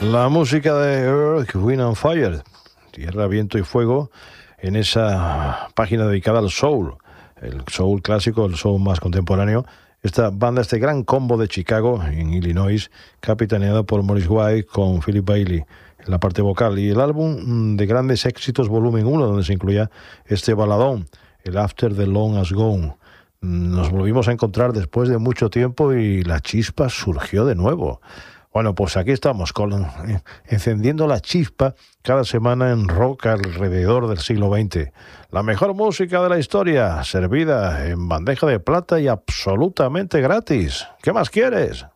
La música de Earth, Wind and Fire, Tierra, Viento y Fuego, en esa página dedicada al soul, el soul clásico, el soul más contemporáneo. Esta banda, este gran combo de Chicago, en Illinois, capitaneada por Maurice White con Philip Bailey en la parte vocal, y el álbum de grandes éxitos volumen 1, donde se incluía este baladón, el After the Long Has Gone. Nos volvimos a encontrar después de mucho tiempo y la chispa surgió de nuevo. Bueno, pues aquí estamos, encendiendo la chispa cada semana en rock alrededor del siglo XX. La mejor música de la historia, servida en bandeja de plata y absolutamente gratis. ¿Qué más quieres?